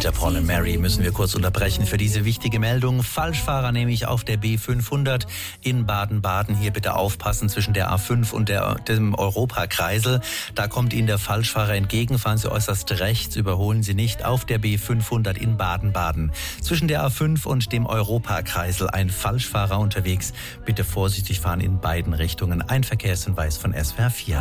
der Paul and Mary müssen wir kurz unterbrechen für diese wichtige Meldung. Falschfahrer nämlich auf der B500 in Baden-Baden. Hier bitte aufpassen zwischen der A5 und dem Europakreisel. Da kommt Ihnen der Falschfahrer entgegen. Fahren Sie äußerst rechts, überholen Sie nicht auf der B500 in Baden-Baden. Zwischen der A5 und dem Europakreisel ein Falschfahrer unterwegs. Bitte vorsichtig fahren in beiden Richtungen. Ein Verkehrshinweis von SWR 4.